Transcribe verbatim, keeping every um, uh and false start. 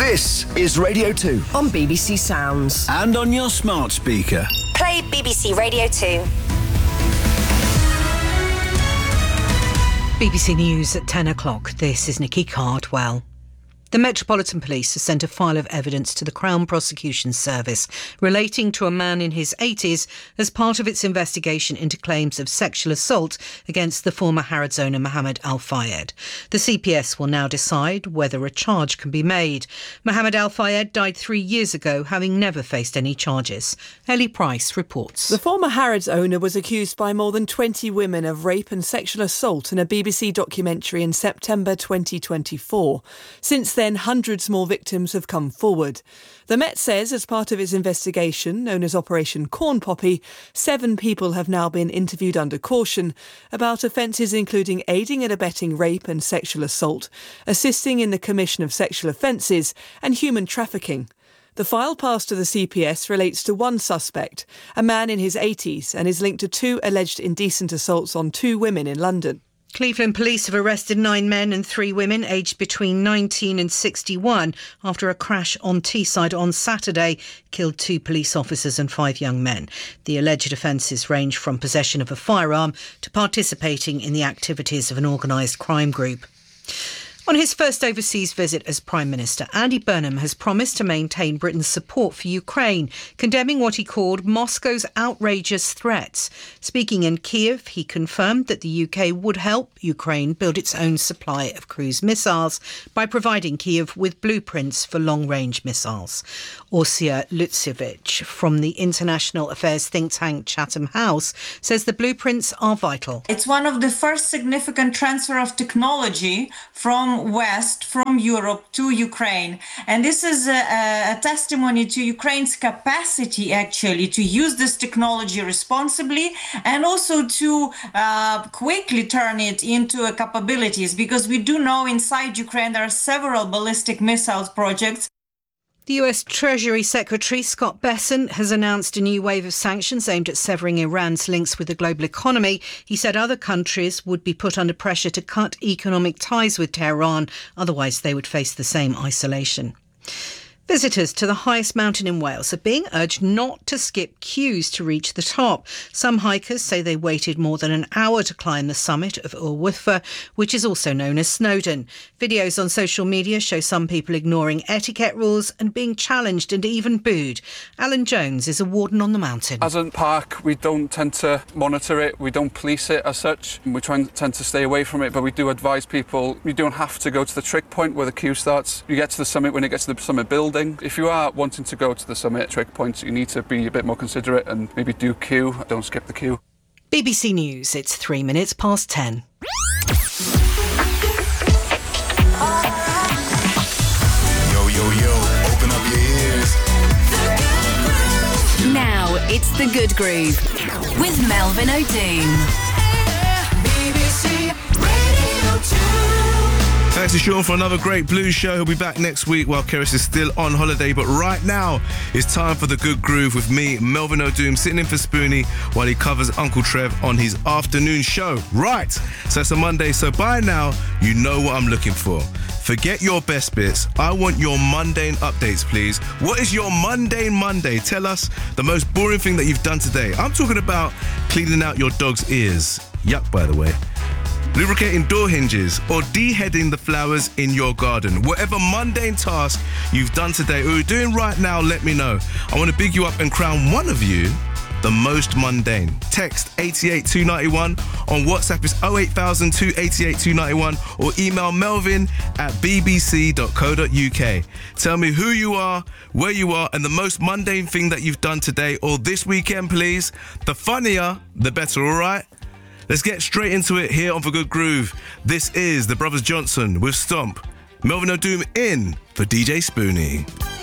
This is Radio two on B B C Sounds and on your smart speaker. Play B B C Radio two. B B C News at ten o'clock. This is Nikki Cardwell. The Metropolitan Police has sent a file of evidence to the Crown Prosecution Service relating to a man in his eighties as part of its investigation into claims of sexual assault against the former Harrods owner Mohammed Al Fayed. The C P S will now decide whether a charge can be made. Mohammed Al Fayed died three years ago, having never faced any charges. Ellie Price reports. The former Harrods owner was accused by more than twenty women of rape and sexual assault in a B B C documentary in September twenty twenty-four. Since then, hundreds more victims have come forward. The Met says, as part of its investigation, known as Operation Corn Poppy, seven people have now been interviewed under caution about offences including aiding and abetting rape and sexual assault, assisting in the commission of sexual offences, and human trafficking. The file passed to the C P S relates to one suspect, a man in his eighties, and is linked to two alleged indecent assaults on two women in London. Cleveland police have arrested nine men and three women aged between nineteen and sixty-one after a crash on Teesside on Saturday killed two police officers and five young men. The alleged offences range from possession of a firearm to participating in the activities of an organised crime group. On his first overseas visit as Prime Minister, Andy Burnham has promised to maintain Britain's support for Ukraine, condemning what he called Moscow's outrageous threats. Speaking in Kiev, he confirmed that the U K would help Ukraine build its own supply of cruise missiles by providing Kiev with blueprints for long-range missiles. Orsia Lutsevich from the international affairs think tank Chatham House says the blueprints are vital. It's one of the first significant transfer of technology from West, from Europe to Ukraine. And this is a, a testimony to Ukraine's capacity, actually, to use this technology responsibly and also to uh, quickly turn it into a capabilities, because we do know inside Ukraine there are several ballistic missiles projects. The U S Treasury Secretary Scott Bessent has announced a new wave of sanctions aimed at severing Iran's links with the global economy. He said other countries would be put under pressure to cut economic ties with Tehran, otherwise they would face the same isolation. Visitors to the highest mountain in Wales are being urged not to skip queues to reach the top. Some hikers say they waited more than an hour to climb the summit of Ul Withfa, which is also known as Snowdon. Videos on social media show some people ignoring etiquette rules and being challenged and even booed. Alan Jones is a warden on the mountain. As a park, we don't tend to monitor it. We don't police it as such. We try and tend to stay away from it, but we do advise people you don't have to go to the trick point where the queue starts. You get to the summit when it gets to the summit building. If you are wanting to go to the summit trick points, you need to be a bit more considerate and maybe do queue. Don't skip the queue. B B C News, it's three minutes past ten. Yo, yo, yo, open up your ears. Now it's The Good Groove with Melvin O'Doom. B B C Radio two. Thanks to Sean for another great blues show. He'll be back next week while Keris is still on holiday. But right now, it's time for The Good Groove with me, Melvin O'Doom, sitting in for Spoonie while he covers Uncle Trev on his afternoon show. Right, so it's a Monday, so by now, you know what I'm looking for. Forget your best bits. I want your mundane updates, please. What is your mundane Monday? Tell us the most boring thing that you've done today. I'm talking about cleaning out your dog's ears. Yuck, by the way. Lubricating door hinges, or deheading the flowers in your garden. Whatever mundane task you've done today or you're doing right now, let me know. I want to big you up and crown one of you the most mundane. Text eight eight two nine one. On WhatsApp is oh eight thousand, two eight eight, two nine one, or email melvin at b b c dot co dot u k. Tell me who you are, where you are, and the most mundane thing that you've done today or this weekend, please. The funnier, the better, all right? Let's get straight into it here on The Good Groove. This is the Brothers Johnson with Stomp. Melvin O'Doom in for D J Spoonie.